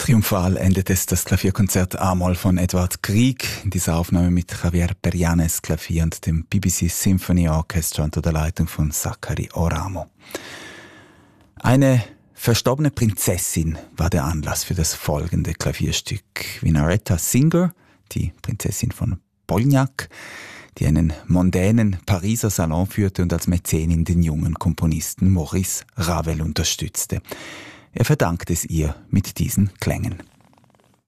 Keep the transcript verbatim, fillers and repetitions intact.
Triumphal endet es das Klavierkonzert A-Moll von Edvard Grieg. In dieser Aufnahme mit Javier Perianes Klavier und dem B B C Symphony Orchestra unter der Leitung von Zachary Oramo. Eine verstorbene Prinzessin war der Anlass für das folgende Klavierstück. Vinaretta Singer, die Prinzessin von Polniak, die einen mondänen Pariser Salon führte und als Mäzenin den jungen Komponisten Maurice Ravel unterstützte. Er verdankt es ihr mit diesen Klängen.